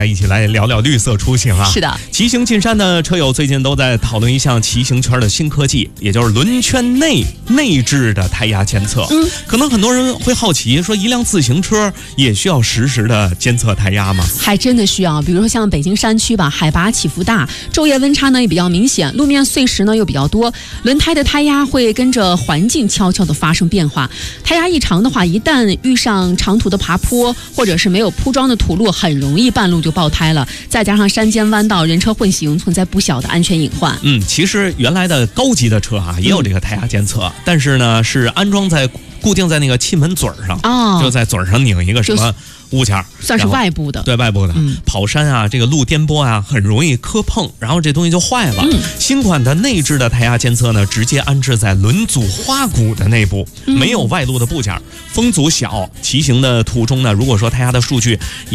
一起来聊聊绿色出行啊！ 是的， 骑行进山的车友最近都在讨论一项骑行圈的新科技，也就是轮圈内置的胎压监测。可能很多人会好奇，说一辆自行车也需要实时的监测胎压吗？ 还真的需要。比如说像北京山区吧，海拔起伏大，昼夜温差呢也比较明显，路面碎石呢又比较多，轮胎的胎压会跟着环境悄悄的发生变化。胎压异常的话，一旦遇上长途的爬坡或者是没有铺装的土路，很容易半路就爆胎了。再加上山间弯道人车混行，存在不小的安全隐患。 其实原来的高级的车啊也有这个胎压监测，但是呢是安装在固定在那个气门嘴上，就在嘴上拧一个什么物件， 算是外部的。 对，外部的。跑山啊，这个路颠簸啊，很容易磕碰，然后这东西就坏了。新款的内置的胎压监测呢，直接安置在轮组花鼓的内部，没有外露的部件，风阻小。骑行的途中呢，如果说胎压的数据